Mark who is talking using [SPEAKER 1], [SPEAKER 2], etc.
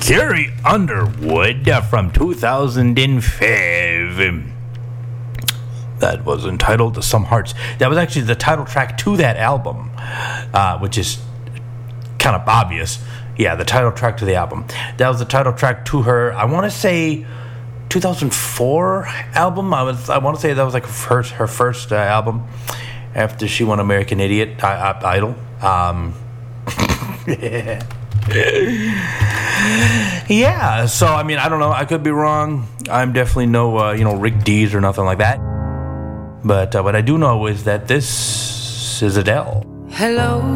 [SPEAKER 1] Carrie Underwood from 2005. That was entitled Some Hearts. That was actually the title track to that album, which is kind of obvious. Yeah, the title track to the album. That was the title track to her, I want to say, 2004 album. I want to say that was like her first album after she won American Idol. Yeah, so I mean, I don't know, I could be wrong. I'm definitely no Rick Dees or nothing like that, but what I do know is that this is Adele.
[SPEAKER 2] Hello,